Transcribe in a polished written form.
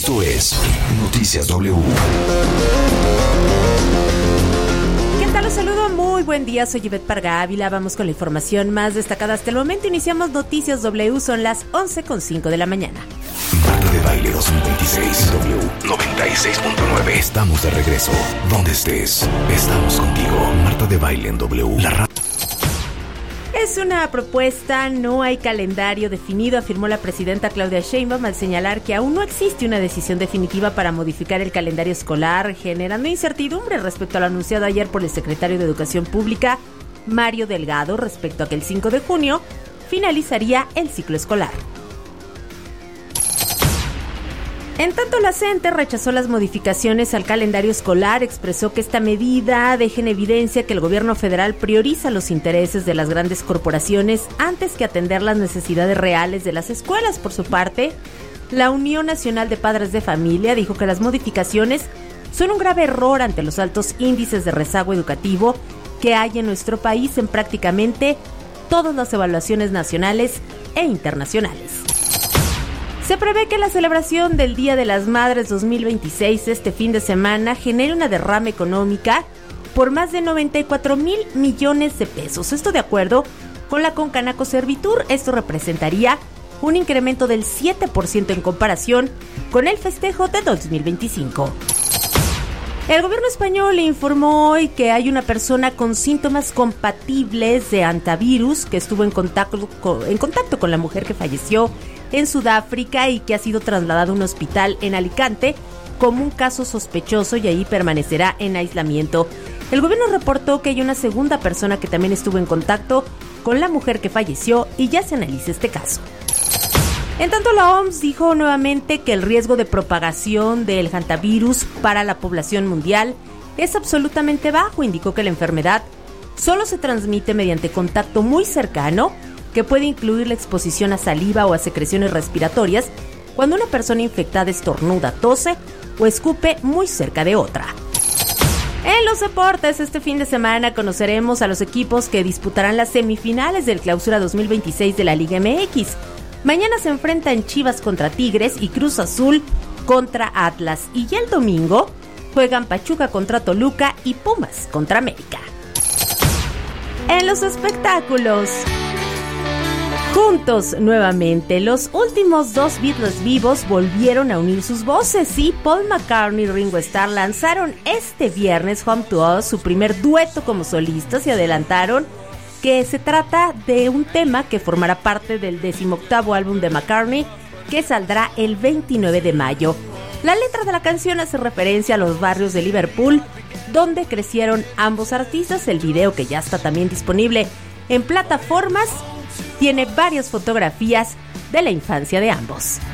Esto es Noticias W. ¿Qué tal? Los saludo, muy buen día, soy Ivette Parga Ávila. Vamos con la información más destacada hasta el momento. Iniciamos Noticias W, son las 11:05 de la mañana. Marta de Baile 2026 W 96.9. Estamos de regreso. Donde estés, estamos contigo. Marta de Baile en W. La radio. Es una propuesta, no hay calendario definido, afirmó la presidenta Claudia Sheinbaum al señalar que aún no existe una decisión definitiva para modificar el calendario escolar, generando incertidumbre respecto a lo anunciado ayer por el secretario de Educación Pública, Mario Delgado, respecto a que el 5 de junio finalizaría el ciclo escolar. En tanto, la CENTE rechazó las modificaciones al calendario escolar, expresó que esta medida deja en evidencia que el gobierno federal prioriza los intereses de las grandes corporaciones antes que atender las necesidades reales de las escuelas. Por su parte, la Unión Nacional de Padres de Familia dijo que las modificaciones son un grave error ante los altos índices de rezago educativo que hay en nuestro país en prácticamente todas las evaluaciones nacionales e internacionales. Se prevé que la celebración del Día de las Madres 2026 este fin de semana genere una derrama económica por más de 94,000 millones de pesos. Esto de acuerdo con la Concanaco Servitur. Esto representaría un incremento del 7% en comparación con el festejo de 2025. El gobierno español informó hoy que hay una persona con síntomas compatibles de hantavirus que estuvo en contacto con la mujer que falleció en Sudáfrica y que ha sido trasladado a un hospital en Alicante como un caso sospechoso y ahí permanecerá en aislamiento. El gobierno reportó que hay una segunda persona que también estuvo en contacto con la mujer que falleció y ya se analiza este caso. En tanto, la OMS dijo nuevamente que el riesgo de propagación del hantavirus para la población mundial es absolutamente bajo. Indicó que la enfermedad solo se transmite mediante contacto muy cercano, que puede incluir la exposición a saliva o a secreciones respiratorias cuando una persona infectada estornuda, tose o escupe muy cerca de otra. En los deportes, este fin de semana conoceremos a los equipos que disputarán las semifinales del Clausura 2026 de la Liga MX. Mañana se enfrentan Chivas contra Tigres y Cruz Azul contra Atlas. Y ya el domingo juegan Pachuca contra Toluca y Pumas contra América. En los espectáculos, juntos nuevamente, los últimos dos Beatles vivos volvieron a unir sus voces. Sí, Paul McCartney y Ringo Starr lanzaron este viernes Home to Us, su primer dueto como solistas, y adelantaron que se trata de un tema que formará parte del 18º álbum de McCartney, que saldrá el 29 de mayo. La letra de la canción hace referencia a los barrios de Liverpool, donde crecieron ambos artistas. El video, que ya está también disponible en plataformas, tiene varias fotografías de la infancia de ambos.